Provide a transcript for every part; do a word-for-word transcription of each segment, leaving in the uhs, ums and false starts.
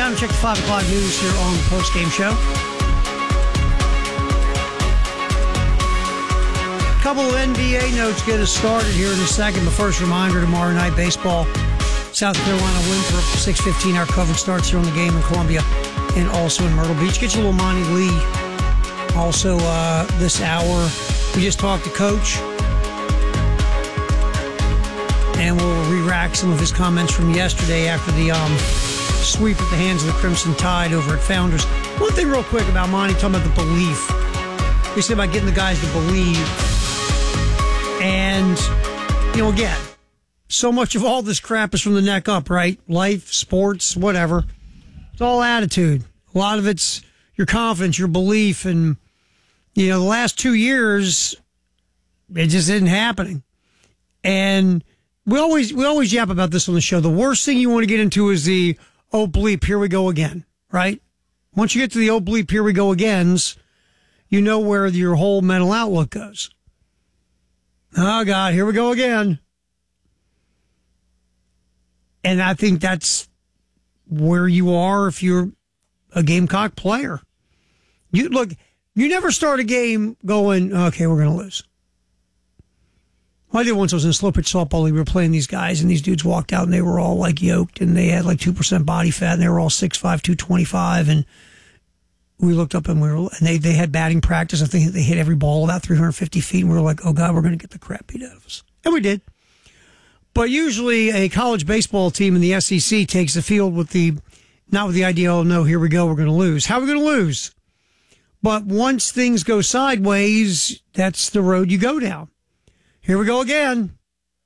Time to check the five o'clock news here on the post-game show. A couple of N B A notes get us started here in a second. But first, reminder, tomorrow night, baseball, South Carolina, Winthrop, six fifteen. Our coverage starts here on the game in Columbia and also in Myrtle Beach. Get you a little Monty Lee. Also, uh, this hour, we just talked to Coach. And we'll re-rack some of his comments from yesterday after the um, sweep at the hands of the Crimson Tide over at Founders. One thing real quick about Monty, talking about the belief. We said about getting the guys to believe. And, you know, again, so much of all this crap is from the neck up, right? Life, sports, whatever. It's all attitude. A lot of it's your confidence, your belief. And, you know, the last two years, it just isn't happening. And we always we always yap about this on the show. The worst thing you want to get into is the, oh, bleep, here we go again, right? Once you get to the, oh, bleep, here we go agains, you know where your whole mental outlook goes. Oh, God, here we go again. And I think that's where you are if you're a Gamecock player. You look, you never start a game going, okay, we're going to lose. Well, I did once. I was in a slow pitch softball league. We were playing these guys, and these dudes walked out, and they were all like yoked, and they had like two percent body fat, and they were all six five, two twenty-five. And we looked up, and we were, and they, they had batting practice. I think they hit every ball about three hundred fifty feet, and we were like, oh, God, we're going to get the crap beat out of us. And we did. But usually a college baseball team in the S E C takes the field with the, not with the idea, oh, no, here we go, we're going to lose. How are we going to lose? But once things go sideways, that's the road you go down. Here we go again.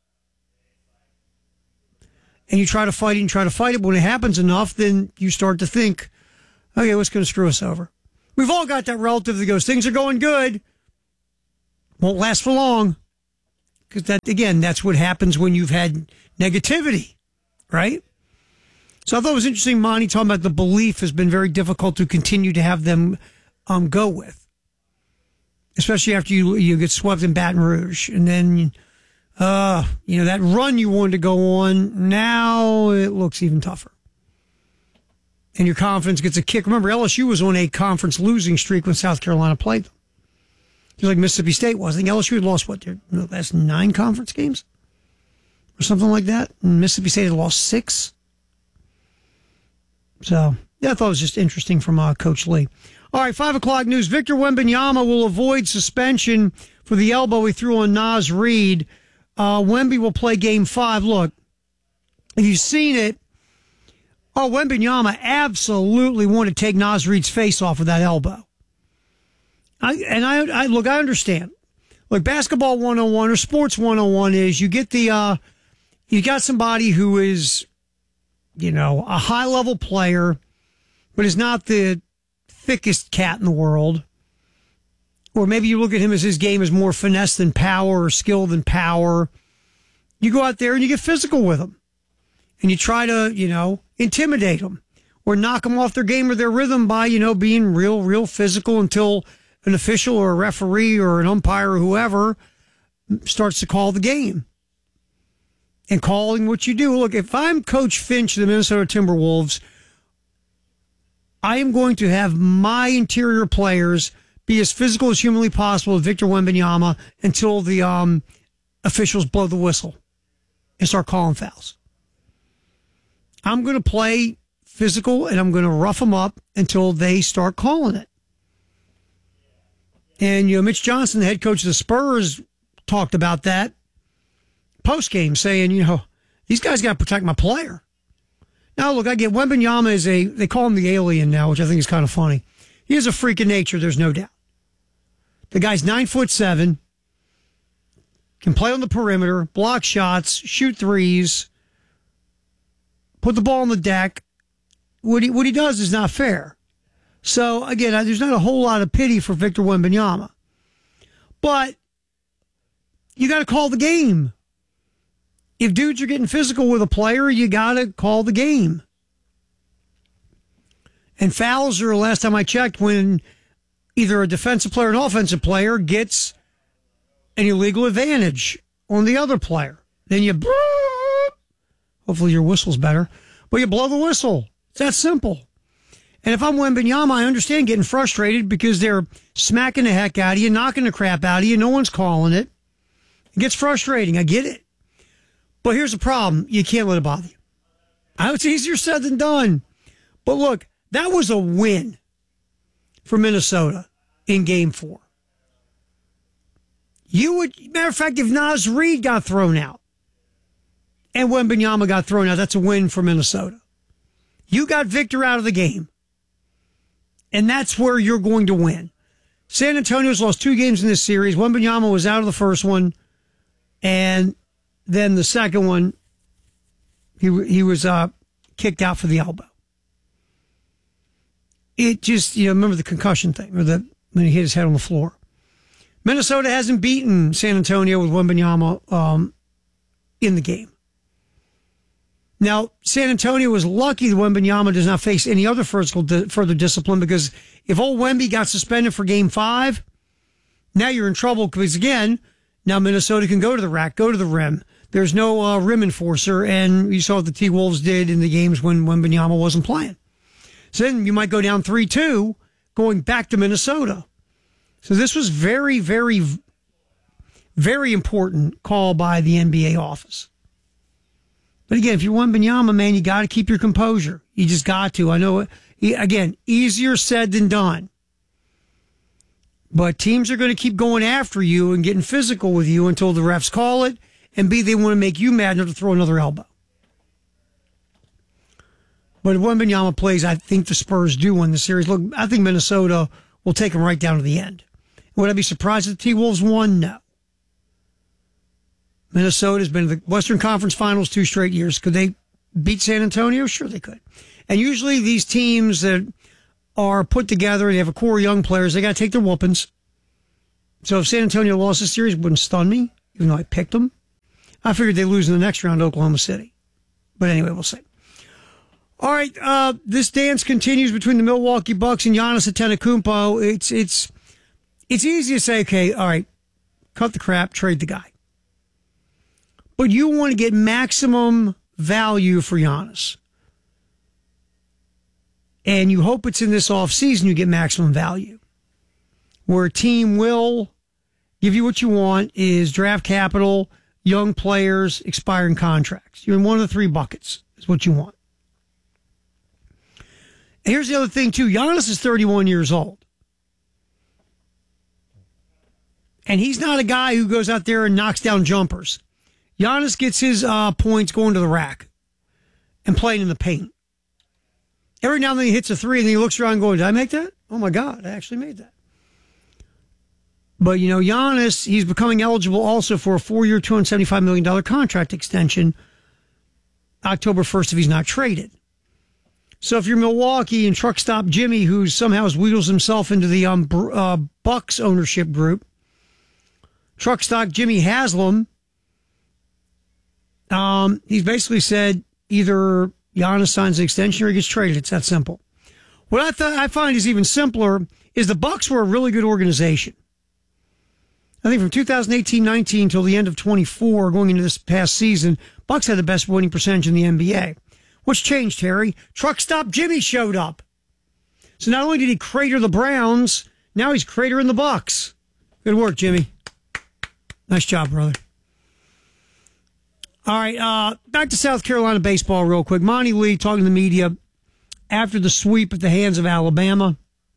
And you try to fight it and try to fight it. But when it happens enough, then you start to think, okay, what's going to screw us over? We've all got that relative that goes, things are going good. Won't last for long. Because that, again, that's what happens when you've had negativity, right? So I thought it was interesting, Monty, talking about the belief has been very difficult to continue to have them um, go with. Especially after you you get swept in Baton Rouge. And then, uh, you know, that run you wanted to go on, now it looks even tougher. And your confidence gets a kick. Remember, L S U was on a conference losing streak when South Carolina played them. Just like Mississippi State was. I think L S U had lost, what, their last nine conference games? Or something like that. And Mississippi State had lost six. So, yeah, I thought it was just interesting from uh, Coach Lee. All right, five o'clock news. Victor Wembanyama will avoid suspension for the elbow he threw on Naz Reid. Uh, Wemby will play game five. Look, if you've seen it, oh, Wembanyama absolutely wanted to take Naz Reid's face off of that elbow. I, and I, I look, I understand. Like basketball one oh one or sports one oh one is you get the, uh, you got somebody who is, you know, a high level player, but is not the thickest cat in the world. Or maybe you look at him as his game is more finesse than power or skill than power. You go out there and you get physical with him. And you try to, you know, intimidate them or knock them off their game or their rhythm by, you know, being real, real physical until an official or a referee or an umpire or whoever starts to call the game. And calling what you do. Look, if I'm Coach Finch of the Minnesota Timberwolves, I am going to have my interior players be as physical as humanly possible with Victor Wembanyama until the um, officials blow the whistle and start calling fouls. I'm going to play physical and I'm going to rough them up until they start calling it. And, you know, Mitch Johnson, the head coach of the Spurs, talked about that post-game, saying, you know, these guys got to protect my player. Now, look, I get Wembanyama is a, they call him the alien now, which I think is kind of funny. He is a freak of nature, there's no doubt. The guy's nine foot seven, can play on the perimeter, block shots, shoot threes, put the ball on the deck. What he, what he does is not fair. So, again, there's not a whole lot of pity for Victor Wembanyama. But you got to call the game. If dudes are getting physical with a player, you got to call the game. And fouls are, last time I checked, when either a defensive player or an offensive player gets an illegal advantage on the other player. Then you, hopefully your whistle's better, but you blow the whistle. It's that simple. And if I'm Wembanyama, I understand getting frustrated because they're smacking the heck out of you, knocking the crap out of you. No one's calling it. It gets frustrating. I get it. But here's the problem. You can't let it bother you. I know it's easier said than done. But look, that was a win for Minnesota in game four. You would, matter of fact, if Naz Reid got thrown out and Wembanyama got thrown out, that's a win for Minnesota. You got Victor out of the game. And that's where you're going to win. San Antonio's lost two games in this series. Wembanyama was out of the first one. And then the second one, he he was uh, kicked out for the elbow. It just, you know, remember the concussion thing, or the when he hit his head on the floor. Minnesota hasn't beaten San Antonio with Wembanyama um, in the game. Now, San Antonio was lucky that Wembanyama does not face any other physical di- further discipline, because if old Wemby got suspended for game five, now you're in trouble because, again, now Minnesota can go to the rack, go to the rim. There's no uh, rim enforcer, and you saw what the T-Wolves did in the games when Wembanyama wasn't playing. So then you might go down three two going back to Minnesota. So this was very, very, very important call by the N B A office. But again, if you're Wembanyama, man, you got to keep your composure. You just got to. I know, again, easier said than done. But teams are going to keep going after you and getting physical with you until the refs call it, and B, they want to make you mad enough to throw another elbow. But if Wembanyama plays, I think the Spurs do win the series. Look, I think Minnesota will take them right down to the end. Would I be surprised if the T-Wolves won? No. Minnesota's been in the Western Conference Finals two straight years. Could they beat San Antonio? Sure they could. And usually these teams that are put together, they have a core of young players, they got to take their whoopings. So if San Antonio lost the series, it wouldn't stun me, even though I picked them. I figured they'd lose in the next round to Oklahoma City. But anyway, we'll see. All right, uh, this dance continues between the Milwaukee Bucks and Giannis Antetokounmpo. It's, it's, it's easy to say, okay, all right, cut the crap, trade the guy. But you want to get maximum value for Giannis. And you hope it's in this offseason you get maximum value. Where a team will give you what you want is draft capital, young players, expiring contracts. You're in one of the three buckets is what you want. And here's the other thing, too. Giannis is thirty-one years old. And he's not a guy who goes out there and knocks down jumpers. Giannis gets his uh, points going to the rack and playing in the paint. Every now and then he hits a three and then he looks around going, did I make that? Oh, my God, I actually made that. But, you know, Giannis, he's becoming eligible also for a four-year, two hundred seventy-five million dollars contract extension October first if he's not traded. So if you're Milwaukee and truck stop Jimmy, who somehow has wheedles himself into the um, uh, Bucks ownership group, truck stop Jimmy Haslam, um, he's basically said either Giannis signs an extension or he gets traded. It's that simple. What I th- I find is even simpler is the Bucks were a really good organization. I think from two thousand eighteen nineteen till the end of twenty-four, going into this past season, Bucks had the best winning percentage in the N B A. What's changed, Terry? Truck stop Jimmy showed up. So not only did he crater the Browns, now he's cratering the Bucks. Good work, Jimmy. Nice job, brother. All right, uh, back to South Carolina baseball real quick. Monty Lee talking to the media after the sweep at the hands of Alabama.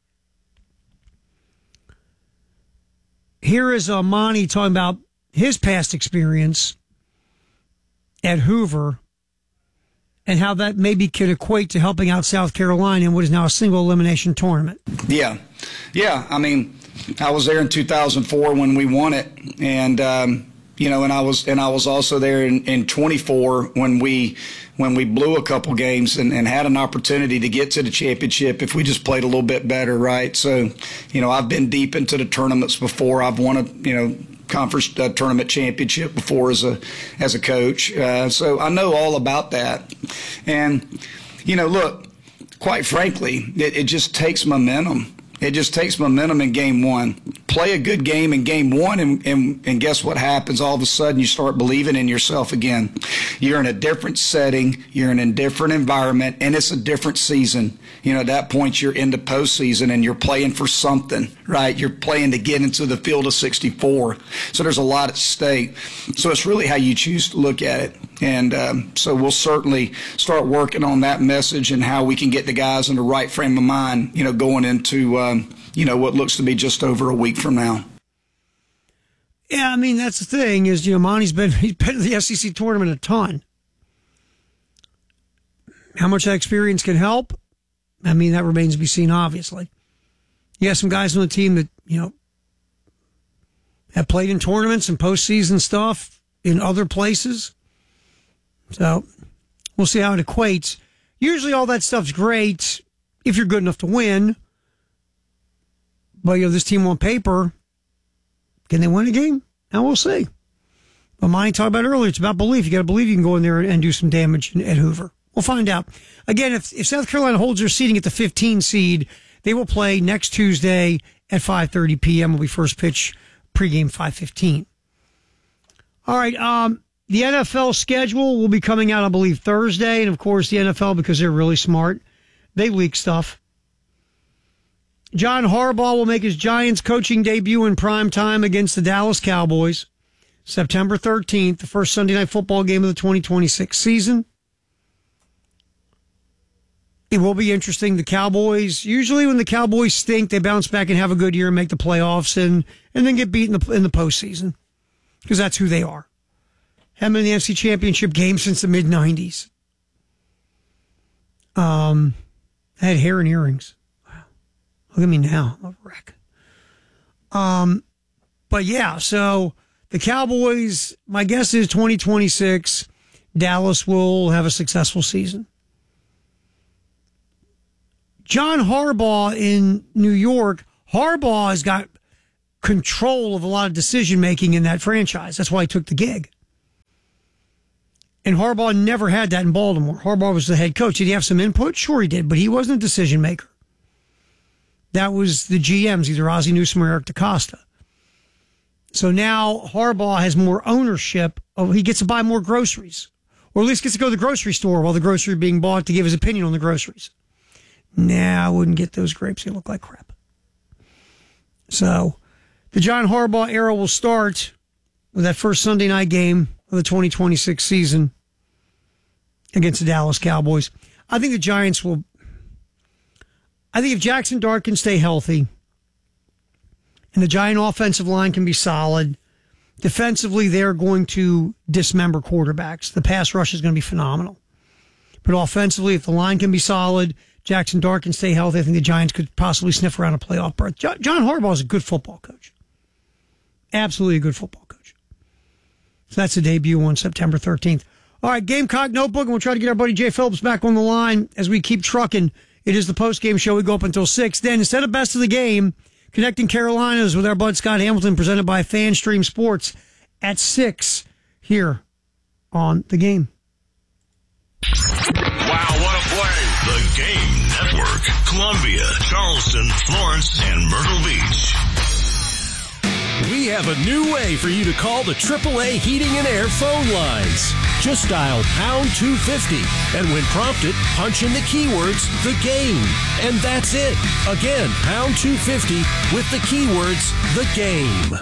Here is uh, Monty talking about his past experience at Hoover and how that maybe could equate to helping out South Carolina in what is now a single elimination tournament. Yeah. Yeah. I mean, I was there in two thousand four when we won it. And, um, you know, and I was and I was also there in, in twenty-four when we when we blew a couple games and, and had an opportunity to get to the championship if we just played a little bit better, right? So, you know, I've been deep into the tournaments before. I've won a, you know, conference uh, tournament championship before as a as a coach. Uh, so I know all about that. And, you know, look, quite frankly, it, it just takes momentum. It just takes momentum in game one. play a good game in game one, and, and, and guess what happens? All of a sudden, you start believing in yourself again. You're in a different setting. You're in a different environment, and it's a different season. You know, at that point, you're into postseason, and you're playing for something, right? You're playing to get into the field of sixty-four. So there's a lot at stake. So it's really how you choose to look at it. And um, so we'll certainly start working on that message and how we can get the guys in the right frame of mind, you know, going into, um, you know, what looks to be just over a week from now. Yeah, I mean, that's the thing is, you know, Monty's been, he's been to the S E C tournament a ton. How much that experience can help? I mean, that remains to be seen, obviously. You have some guys on the team that, you know, have played in tournaments and postseason stuff in other places. So we'll see how it equates. Usually all that stuff's great if you're good enough to win. But, you know, this team on paper, can they win a game? Now we'll see. But Monty talked about earlier, it's about belief. You got to believe you can go in there and do some damage at Hoover. We'll find out. Again, if, if South Carolina holds their seeding at the fifteen seed, they will play next Tuesday at five thirty p.m. will be first pitch pregame five fifteen. All right. Um, the N F L schedule will be coming out, I believe, Thursday. And, of course, the N F L, because they're really smart, they leak stuff. John Harbaugh will make his Giants coaching debut in prime time against the Dallas Cowboys, September thirteenth, the first Sunday Night Football game of the twenty twenty-six season. It will be interesting. The Cowboys, usually when the Cowboys stink, they bounce back and have a good year and make the playoffs and, and then get beat in the, in the postseason because that's who they are. Haven't been in the N F C Championship game since the mid nineties. Um, I had hair and earrings. Wow. Look at me now. I'm a wreck. Um, but yeah, so the Cowboys, my guess is twenty twenty-six, Dallas will have a successful season. John Harbaugh in New York, Harbaugh has got control of a lot of decision-making in that franchise. That's why he took the gig. And Harbaugh never had that in Baltimore. Harbaugh was the head coach. Did he have some input? Sure he did, but he wasn't a decision-maker. That was the G Ms, either Ozzie Newsome or Eric DeCosta. So now Harbaugh has more ownership. Of, he gets to buy more groceries, or at least gets to go to the grocery store while the groceries are being bought to give his opinion on the groceries. Nah, I wouldn't get those grapes. They look like crap. So the John Harbaugh era will start with that first Sunday night game of the twenty twenty-six season against the Dallas Cowboys. I think the Giants will... I think if Jackson Dart can stay healthy and the Giant offensive line can be solid, defensively they're going to dismember quarterbacks. The pass rush is going to be phenomenal. But offensively, if the line can be solid, Jackson Dart can stay healthy, I think the Giants could possibly sniff around a playoff berth. John Harbaugh is a good football coach. Absolutely a good football coach. So that's the debut on September thirteenth. All right, Gamecock Notebook, and we'll try to get our buddy Jay Phillips back on the line as we keep trucking. It is the post-game show. We go up until six. Then, instead of Best of the Game, Connecting Carolinas with our bud Scott Hamilton, presented by FanStream Sports at six here on The Game. Wow, what a play. The Game Network. Columbia, Charleston, Florence, and Myrtle Beach. We have a new way for you to call the triple A Heating and Air phone lines. Just dial pound two fifty, and when prompted, punch in the keywords, the game. And that's it. Again, pound two fifty with the keywords, the game.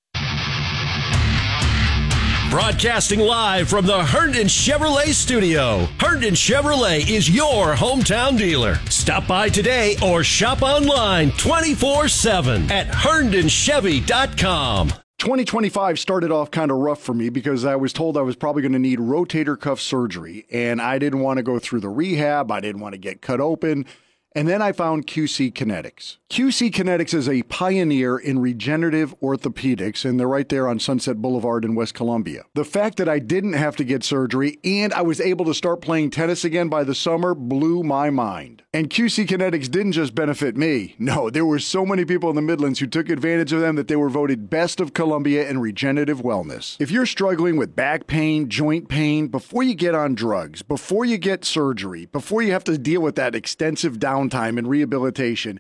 Broadcasting live from the Herndon Chevrolet studio. Herndon Chevrolet is your hometown dealer. Stop by today or shop online twenty-four seven at herndon chevy dot com. twenty twenty-five started off kind of rough for me because I was told I was probably going to need rotator cuff surgery, and I didn't want to go through the rehab. I didn't want to get cut open. And then I found Q C Kinetics. Q C Kinetics is a pioneer in regenerative orthopedics, and they're right there on Sunset Boulevard in West Columbia. The fact that I didn't have to get surgery and I was able to start playing tennis again by the summer blew my mind. And Q C Kinetics didn't just benefit me. No, there were so many people in the Midlands who took advantage of them that they were voted Best of Columbia in regenerative wellness. If you're struggling with back pain, joint pain, before you get on drugs, before you get surgery, before you have to deal with that extensive downtime and rehabilitation,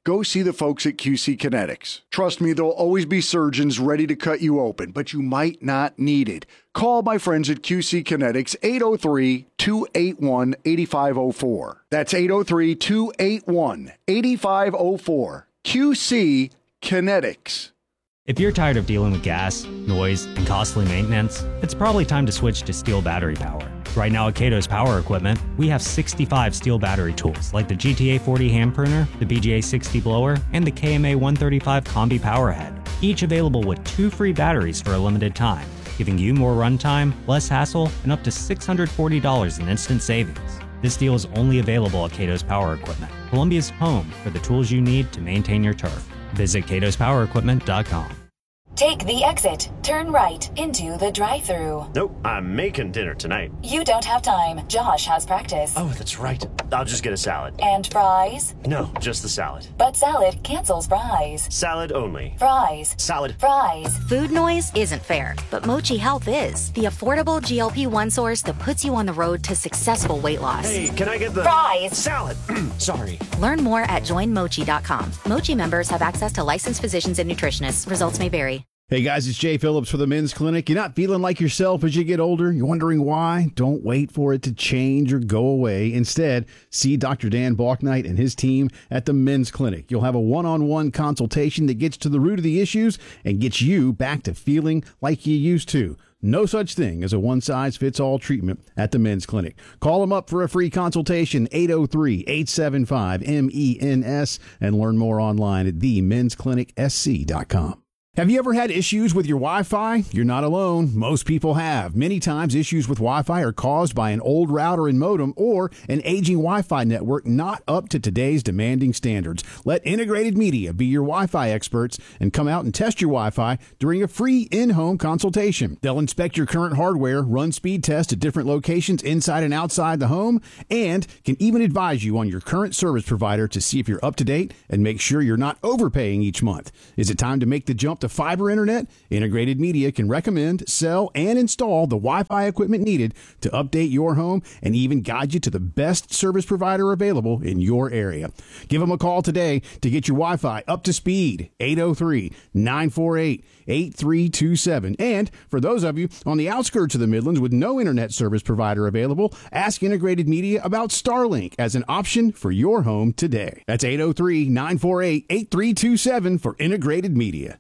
go see the folks at Q C Kinetics. Trust me, there'll always be surgeons ready to cut you open, but you might not need it. Call my friends at Q C Kinetics, eight oh three, two eight one, eight five oh four. That's eight oh three, two eight one, eight five oh four. Q C Kinetics. If you're tired of dealing with gas, noise, and costly maintenance, it's probably time to switch to Steel battery power. Right now at Cato's Power Equipment, we have sixty-five Steel battery tools like the G T A forty hand pruner, the B G A sixty blower, and the K M A one thirty-five combi power head, each available with two free batteries for a limited time, giving you more runtime, less hassle, and up to six hundred forty dollars in instant savings. This deal is only available at Cato's Power Equipment, Columbia's home for the tools you need to maintain your turf. Visit catos power equipment dot com. Take the exit. Turn right into the drive-thru. Nope, I'm making dinner tonight. You don't have time. Josh has practice. Oh, that's right. I'll just get a salad. And fries? No, just the salad. But salad cancels fries. Salad only. Fries. Salad. Fries. Food noise isn't fair, but Mochi Health is. The affordable G L P one source that puts you on the road to successful weight loss. Hey, can I get the... Fries. Salad. Sorry. Learn more at join mochi dot com. Mochi members have access to licensed physicians and nutritionists. Results may vary. Hey guys, it's Jay Phillips for the Men's Clinic. You're not feeling like yourself as you get older? You're wondering why? Don't wait for it to change or go away. Instead, see Doctor Dan Balknight and his team at the Men's Clinic. You'll have a one-on-one consultation that gets to the root of the issues and gets you back to feeling like you used to. No such thing as a one-size-fits-all treatment at the Men's Clinic. Call them up for a free consultation, eight oh three, eight seven five, M E N S, and learn more online at the mens clinic s c dot com. Have you ever had issues with your Wi-Fi? You're not alone. Most people have. Many times, issues with Wi-Fi are caused by an old router and modem or an aging Wi-Fi network not up to today's demanding standards. Let Integrated Media be your Wi-Fi experts and come out and test your Wi-Fi during a free in-home consultation. They'll inspect your current hardware, run speed tests at different locations inside and outside the home, and can even advise you on your current service provider to see if you're up to date and make sure you're not overpaying each month. Is it time to make the jump to fiber internet? Integrated Media can recommend, sell, and install the Wi-Fi equipment needed to update your home and even guide you to the best service provider available in your area. Give them a call today to get your Wi-Fi up to speed. eight oh three, nine four eight, eight three two seven. And for those of you on the outskirts of the Midlands with no internet service provider available, ask Integrated Media about Starlink as an option for your home today. That's eight oh three, nine four eight, eight three two seven for Integrated Media.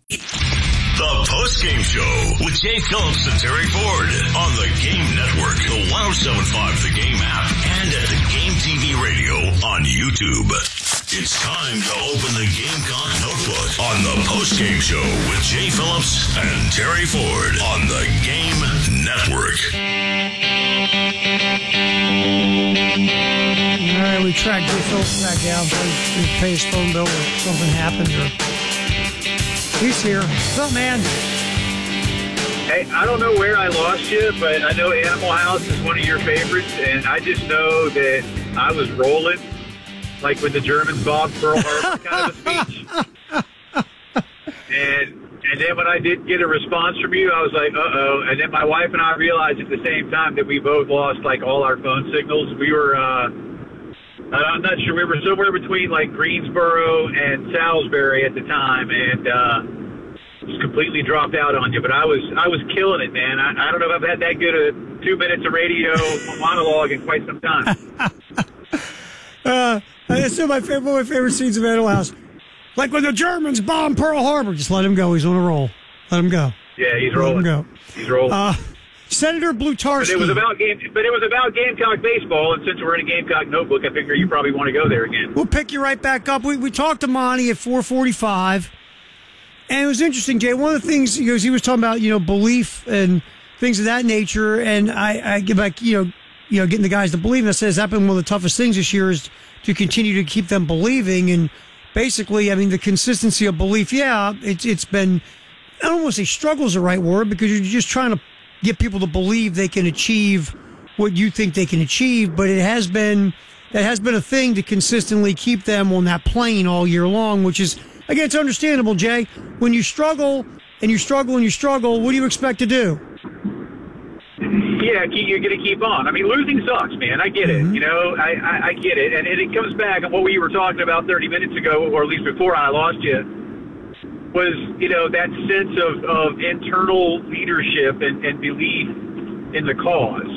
The Post-Game Show with Jay Phillips and Terry Ford on the Game Network, the one oh seven point five The Game app, and at the Game T V radio on YouTube. It's time to open the Gamecock Notebook on the Post-Game Show with Jay Phillips and Terry Ford on the Game Network. All right, we tracked Jay Phillips back down. We pay his phone bill or something happened or... He's here. What's up, man? Hey, I don't know where I lost you, but I know Animal House is one of your favorites, and I just know that I was rolling, like when the Germans bombed Pearl Harbor kind of a speech. And and then when I did get a response from you, I was like, uh-oh. And then my wife and I realized at the same time that we both lost, like, all our phone signals. We were... uh I'm not sure. We were somewhere between like Greensboro and Salisbury at the time, and uh, just completely dropped out on you. But I was I was killing it, man. I, I don't know if I've had that good a two minutes of radio monologue in quite some time. uh, that's still my favorite. One of my favorite scenes of Animal House. Like when the Germans bombed Pearl Harbor. Just let him go. He's on a roll. Let him go. Yeah, he's let rolling. Let him go. He's rolling. Uh, Senator Blutarski. But it was about game. But it was about Gamecock baseball, and since we're in a Gamecock notebook, I figure you probably want to go there again. We'll pick you right back up. We we talked to Monty at four forty-five, and it was interesting, Jay. One of the things he goes, he was talking about, you know, belief and things of that nature, and I, I get back, you know, you know, getting the guys to believe. And I says that's been one of the toughest things this year is to continue to keep them believing. And basically, I mean, the consistency of belief. Yeah, it's it's been. I don't want to say struggle is the right word because you're just trying to get people to believe they can achieve what you think they can achieve, but it has been that has been a thing to consistently keep them on that plane all year long, which is, again, it's understandable, Jay. When you struggle and you struggle and you struggle, what do you expect to do? yeah, keep, you're going to keep on. I mean, losing sucks, man. I get Mm-hmm. it. You know, I, I, I get it. And, and it comes back on what we were talking about thirty minutes ago, or at least before I lost you, was, you know, that sense of, of internal leadership and, and belief in the cause.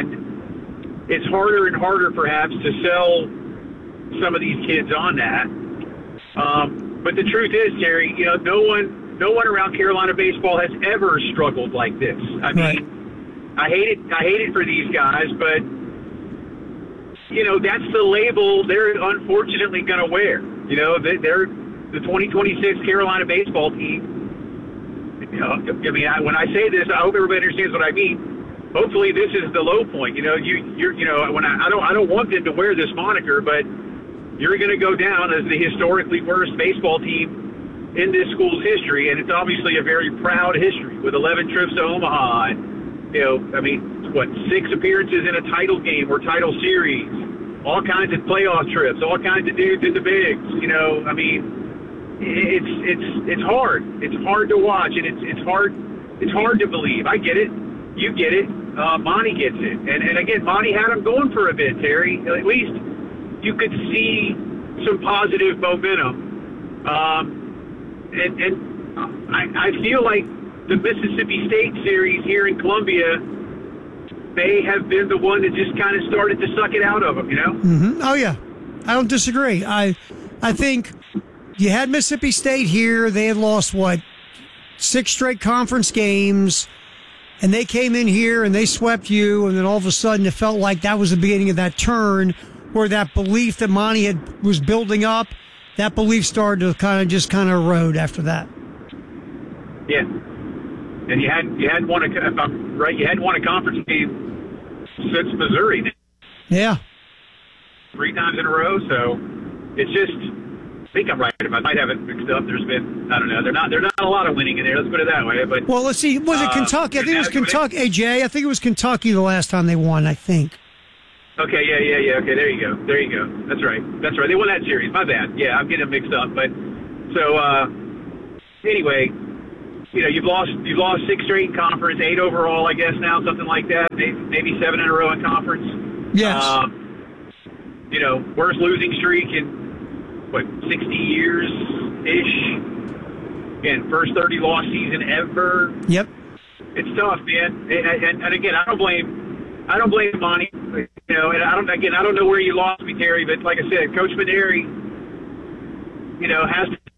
And it's harder and harder, perhaps, to sell some of these kids on that. Um, but the truth is, Terry, you know, no one, no one around Carolina baseball has ever struggled like this. I mean, Right. I hate it. I hate it for these guys, but you know that's the label they're unfortunately going to wear. You know, they, they're the twenty twenty-six Carolina baseball team. You know, I mean, I, when I say this, I hope everybody understands what I mean. Hopefully, this is the low point. You know, you you're you know when I, I don't I don't want them to wear this moniker, but you're going to go down as the historically worst baseball team in this school's history, and it's obviously a very proud history with eleven trips to Omaha. And, you know, I mean, what, six appearances in a title game or title series, all kinds of playoff trips, all kinds of dudes in the bigs. You know, I mean, it's it's it's hard. It's hard to watch, and it's it's hard it's hard to believe. I get it. You get it. Uh, Monty gets it. And and again, Monty had him going for a bit, Terry. At least you could see some positive momentum. Um, and and I, I feel like the Mississippi State series here in Columbia may have been the one that just kind of started to suck it out of them, you know? Mm-hmm. Oh, yeah. I don't disagree. I I think you had Mississippi State here. They had lost, what, six straight conference games, and they came in here and they swept you, and then all of a sudden it felt like that was the beginning of that turn where that belief that Monty had was building up, that belief started to kind of just kind of erode after that. Yeah. And you hadn't you hadn't won a if I'm right you hadn't won a conference game since Missouri. Yeah. Three times in a row. So it's just I think I'm right. I might have it mixed up. There's been I don't know. They're not they're not a lot of winning in there. Let's put it that way. But well, let's see. Was it uh, Kentucky? I think it was Kentucky. A J. I think it was Kentucky the last time they won. I think. Okay. Yeah. Yeah. Yeah. Okay. There you go. There you go. That's right. That's right. They won that series. My bad. Yeah. I'm getting them mixed up. But so uh, anyway. You know, you've lost you've lost six straight in conference, eight overall, I guess now, something like that. Maybe, maybe seven in a row in conference. Yes. Um, you know, worst losing streak in what sixty years ish. Again, first thirty loss season ever. Yep. It's tough, man. And, and, and again, I don't blame I don't blame Monty. You know, and I don't again I don't know where you lost me, Terry, but like I said, Coach Maneri, you know, has to.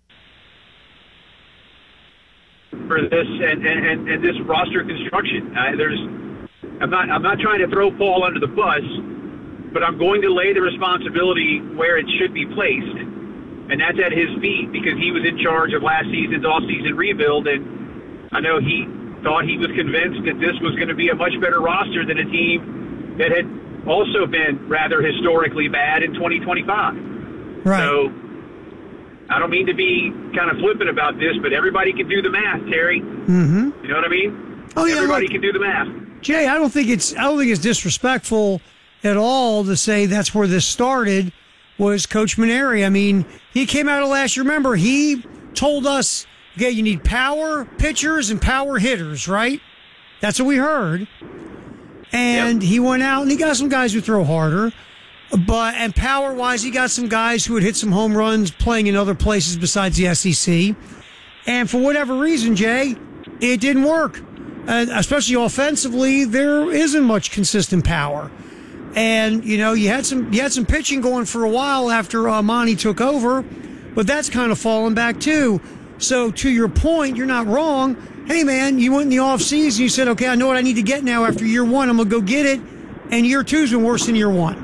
For this and, and, and this roster construction, uh, there's I'm not I'm not trying to throw Paul under the bus, but I'm going to lay the responsibility where it should be placed, and that's at his feet because he was in charge of last season's off-season rebuild, and I know he thought he was convinced that this was going to be a much better roster than a team that had also been rather historically bad in twenty twenty-five. Right. So. I don't mean to be kind of flippant about this, but everybody can do the math, Terry. Mm-hmm. You know what I mean? Oh yeah, everybody look, can do the math. Jay, I don't think it's I don't think it's disrespectful at all to say that's where this started was Coach Maneri. I mean, he came out of last year. Remember, he told us, okay, you need power pitchers and power hitters, right? That's what we heard. And yep. He went out and he got some guys who throw harder. But and power wise, he got some guys who had hit some home runs playing in other places besides the S E C. And for whatever reason, Jay, it didn't work. Uh, especially offensively, there isn't much consistent power. And you know, you had some you had some pitching going for a while after uh, Monty took over, but that's kind of fallen back too. So to your point, you're not wrong. Hey man, you went in the offseason, you said, okay, I know what I need to get now after year one. I'm gonna go get it. And year two's been worse than year one.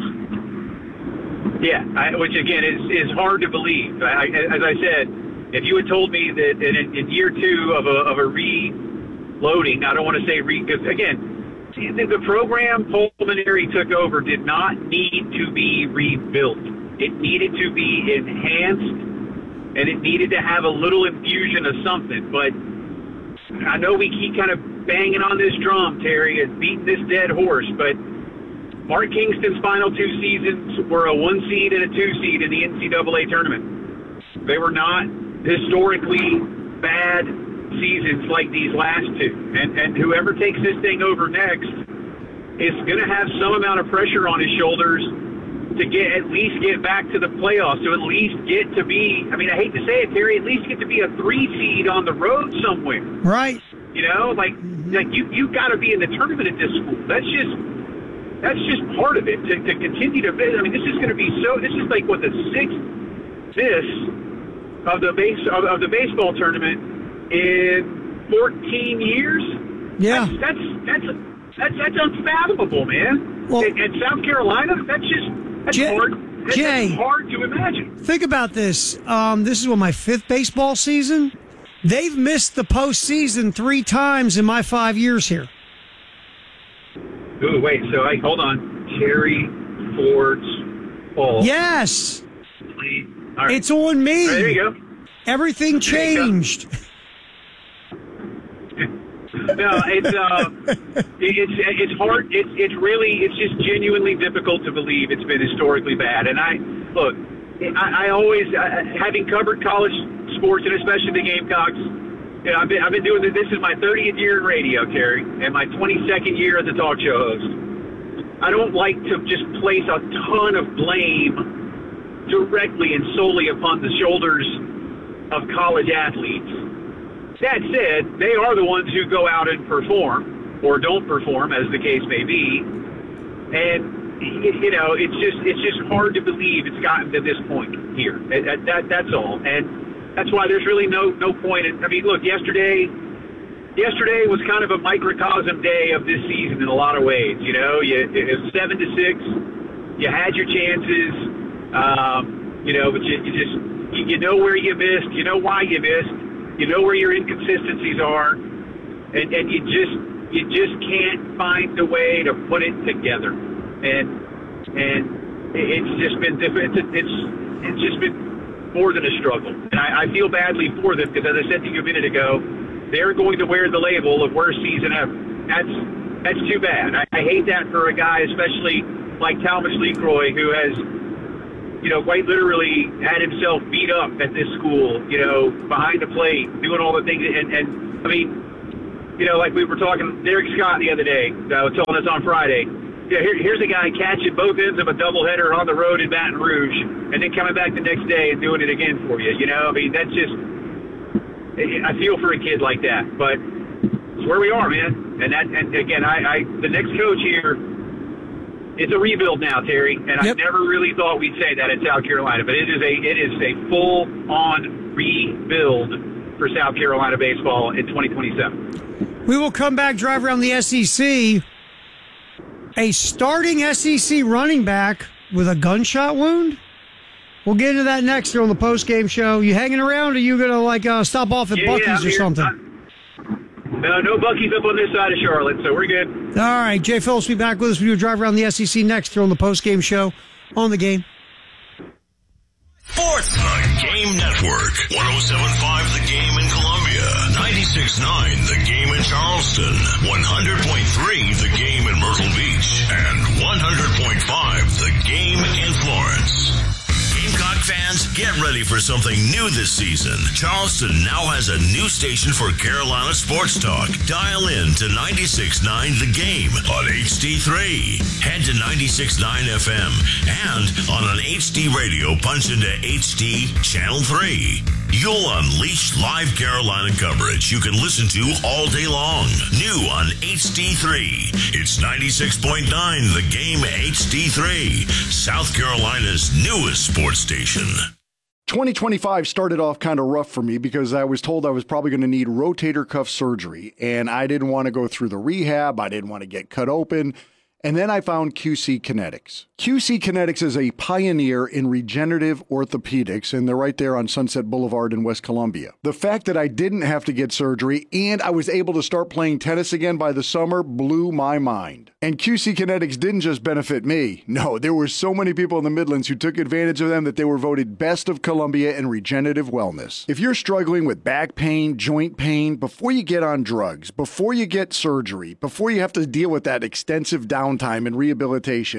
Yeah, I, which again is, is hard to believe. I, as I said, if you had told me that in, in year two of a, of a reloading, I don't want to say re, because again, the program Paul Maneri took over did not need to be rebuilt. It needed to be enhanced, and it needed to have a little infusion of something. But I know we keep kind of banging on this drum, Terry, and beating this dead horse, but Mark Kingston's final two seasons were a one seed and a two seed in the N C double A tournament. They were not historically bad seasons like these last two. And and whoever takes this thing over next is going to have some amount of pressure on his shoulders to get at least get back to the playoffs, to at least get to be, I mean, I hate to say it, Terry, at least get to be a three seed on the road somewhere. Right. You know, like like you you got to be in the tournament at this school. That's just that's just part of it. To, to continue to, I mean, this is going to be so. This is like what the sixth miss of the base of, of the baseball tournament in fourteen years. Yeah, that's that's that's that's, that's unfathomable, man. Well, and, and South Carolina, that's just that's Jay, hard. That's, Jay, that's hard to imagine. Think about this. Um, this is what my fifth baseball season. They've missed the postseason three times in my five years here. Ooh, wait. So, I hold on. Terry Ford's fault. Yes. All right. It's on me. All right, there you go. Everything changed. No, it's uh, it's it's hard. It's it's really it's just genuinely difficult to believe it's been historically bad. And I look, I, I always uh, having covered college sports and especially the Gamecocks. You know, I've been I've been doing this. This is my thirtieth year in radio, Terry, and my twenty-second year as a talk show host. I don't like to just place a ton of blame directly and solely upon the shoulders of college athletes. That said, they are the ones who go out and perform, or don't perform, as the case may be. And you know, it's just it's just hard to believe it's gotten to this point here. That, that that's all, and that's why there's really no no point. In, I mean, look, yesterday, yesterday was kind of a microcosm day of this season in a lot of ways. You know, you, it was seven to six. You had your chances, um, you know, but you, you just you, you know where you missed. You know why you missed. You know where your inconsistencies are, and, and you just you just can't find a way to put it together, and and it's just been it's it's it's just been more than a struggle. And I, I feel badly for them because, as I said to you a minute ago, they're going to wear the label of worst season ever. That's that's too bad. I, I hate that for a guy, especially like Talmadge Lecroy, who has, you know, quite literally had himself beat up at this school, you know, behind the plate, doing all the things. And, and I mean, you know, like we were talking, Derek Scott the other day, uh, telling us on Friday, yeah, here, here's a guy catching both ends of a doubleheader on the road in Baton Rouge and then coming back the next day and doing it again for you. You know, I mean, that's just, I feel for a kid like that. But it's where we are, man. And that, and again, I, I the next coach here, it's a rebuild now, Terry, and yep. I never really thought we'd say that at South Carolina, but it is a it is a full-on rebuild for South Carolina baseball in twenty twenty-seven. We will come back, drive around the S E C. A starting S E C running back with a gunshot wound? We'll get into that next here on the post-game show. You hanging around, or are you going to like uh, stop off at yeah, Buc-ee's yeah, or here. something? I- No, no Buc-ee's up on this side of Charlotte, so we're good. All right, Jay Phillips will be back with us. We do a drive around the S E C next here on the post-game show on the Game. Fourth, the Game Network. one oh seven point five The Game in Columbia. ninety-six point nine The Game in Charleston. one hundred point three The Game in Myrtle Beach. And one hundred point five The Game in Florence. Gamecock fans, get ready for something new this season. Charleston now has a new station for Carolina sports talk. Dial in to ninety-six point nine The Game on H D three. Head to ninety-six point nine F M and on an H D radio, punch into H D Channel three. You'll unleash live Carolina coverage you can listen to all day long. New on H D three. It's ninety-six point nine The Game H D three, South Carolina's newest sports station. twenty twenty-five started off kind of rough for me because I was told I was probably going to need rotator cuff surgery, and I didn't want to go through the rehab. I didn't want to get cut open. And then I found Q C Kinetics. Q C Kinetics is a pioneer in regenerative orthopedics, and they're right there on Sunset Boulevard in West Columbia. The fact that I didn't have to get surgery and I was able to start playing tennis again by the summer blew my mind. And Q C Kinetics didn't just benefit me. No, there were so many people in the Midlands who took advantage of them that they were voted Best of Columbia in regenerative wellness. If you're struggling with back pain, joint pain, before you get on drugs, before you get surgery, before you have to deal with that extensive downtime and rehabilitation,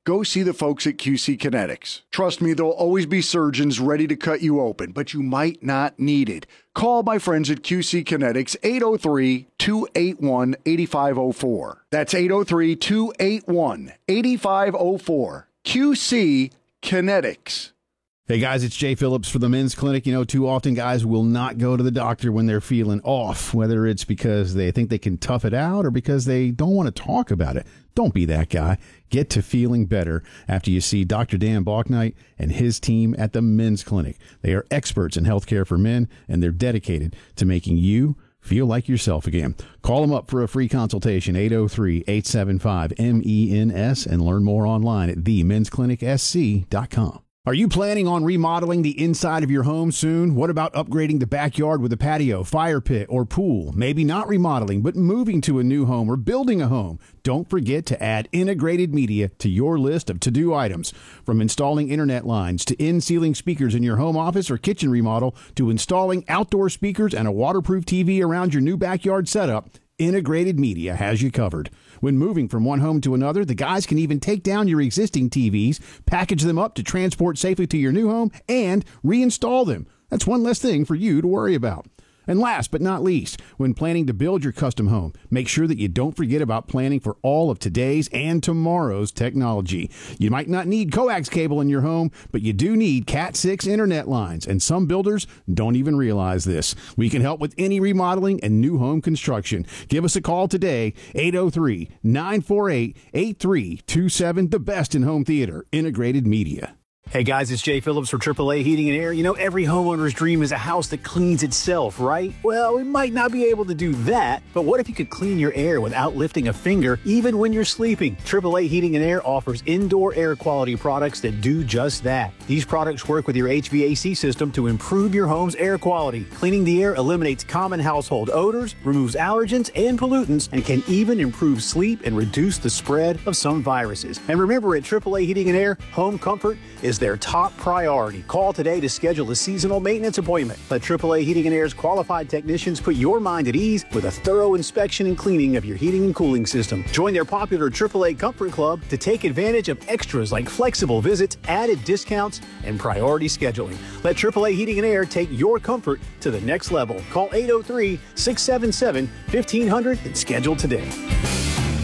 go see the folks at Q C Kinetics. Trust me, there'll always be surgeons ready to cut you open, but you might not need it. Call my friends at Q C Kinetics, eight oh three, two eight one, eight five oh four. That's eight oh three, two eight one, eight five oh four. Q C Kinetics. Hey guys, it's Jay Phillips for the Men's Clinic. You know, too often guys will not go to the doctor when they're feeling off, whether it's because they think they can tough it out or because they don't want to talk about it. Don't be that guy. Get to feeling better after you see Doctor Dan Balknight and his team at the Men's Clinic. They are experts in healthcare for men, and they're dedicated to making you feel like yourself again. Call them up for a free consultation, eight oh three, eight seven five, M E N S, and learn more online at the men's clinic s c dot com. Are you planning on remodeling the inside of your home soon? What about upgrading the backyard with a patio, fire pit, or pool? Maybe not remodeling, but moving to a new home or building a home. Don't forget to add integrated media to your list of to-do items. From installing internet lines to in-ceiling speakers in your home office or kitchen remodel to installing outdoor speakers and a waterproof T V around your new backyard setup, Integrated Media has you covered. When moving from one home to another, the guys can even take down your existing T Vs, package them up to transport safely to your new home, and reinstall them. That's one less thing for you to worry about. And last but not least, when planning to build your custom home, make sure that you don't forget about planning for all of today's and tomorrow's technology. You might not need coax cable in your home, but you do need cat six internet lines, and some builders don't even realize this. We can help with any remodeling and new home construction. Give us a call today, eight oh three, nine four eight, eight three two seven, the best in home theater, Integrated Media. Hey guys, it's Jay Phillips for triple A Heating and Air. You know, every homeowner's dream is a house that cleans itself, right? Well, we might not be able to do that, but what if you could clean your air without lifting a finger, even when you're sleeping? triple A Heating and Air offers indoor air quality products that do just that. These products work with your H V A C system to improve your home's air quality. Cleaning the air eliminates common household odors, removes allergens and pollutants, and can even improve sleep and reduce the spread of some viruses. And remember, at triple A Heating and Air, home comfort is their top priority. Call today to schedule a seasonal maintenance appointment. Let triple A Heating and Air's qualified technicians put your mind at ease with a thorough inspection and cleaning of your heating and cooling system. Join their popular triple A Comfort Club to take advantage of extras like flexible visits, added discounts, and priority scheduling. Let triple A Heating and Air take your comfort to the next level. Call eight oh three, six seven seven, fifteen hundred and schedule today.